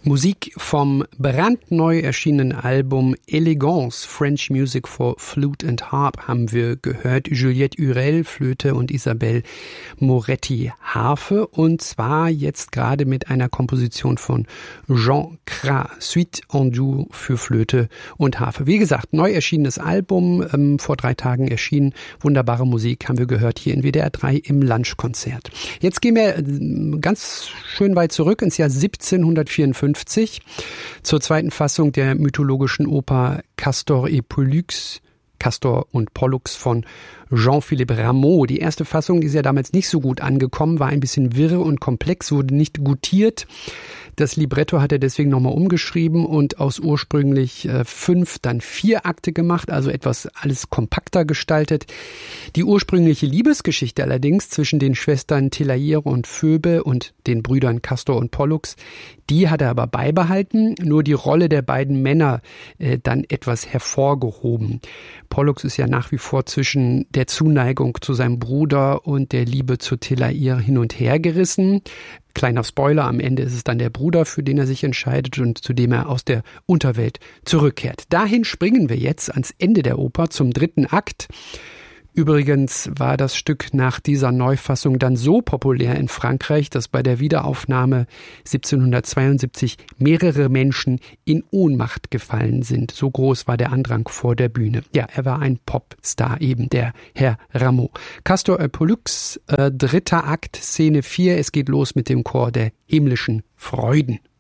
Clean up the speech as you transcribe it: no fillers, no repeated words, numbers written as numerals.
Musik vom brandneu erschienenen Album Elegance, French Music for Flute and Harp haben wir gehört. Juliette Hurel, Flöte und Isabelle Moretti, Harfe. Und zwar jetzt gerade mit einer Komposition von Jean Cras, Suite en Do für Flöte und Harfe. Wie gesagt, neu erschienenes Album, vor 3 Tagen erschienen. Wunderbare Musik haben wir gehört hier in WDR 3 im Lunchkonzert. Jetzt gehen wir ganz schön weit zurück ins Jahr 1754. Zur zweiten Fassung der mythologischen Oper Castor et Pollux, Castor und Pollux von Jean-Philippe Rameau. Die erste Fassung, die ist ja damals nicht so gut angekommen, war ein bisschen wirr und komplex, wurde nicht gutiert. Das Libretto hat er deswegen nochmal umgeschrieben und aus ursprünglich 5 dann 4 Akte gemacht, also etwas alles kompakter gestaltet. Die ursprüngliche Liebesgeschichte allerdings zwischen den Schwestern Telaire und Phoebe und den Brüdern Castor und Pollux, die hat er aber beibehalten, nur die Rolle der beiden Männer dann etwas hervorgehoben. Pollux ist ja nach wie vor zwischen der Zuneigung zu seinem Bruder und der Liebe zu Telaire hin und her gerissen. Kleiner Spoiler, am Ende ist es dann der Bruder, für den er sich entscheidet und zu dem er aus der Unterwelt zurückkehrt. Dahin springen wir jetzt ans Ende der Oper zum 3. Akt. Übrigens war das Stück nach dieser Neufassung dann so populär in Frankreich, dass bei der Wiederaufnahme 1772 mehrere Menschen in Ohnmacht gefallen sind. So groß war der Andrang vor der Bühne. Ja, er war ein Popstar eben, der Herr Rameau. Castor et Pollux, 3. Akt, Szene 4. Es geht los mit dem Chor der himmlischen Freuden.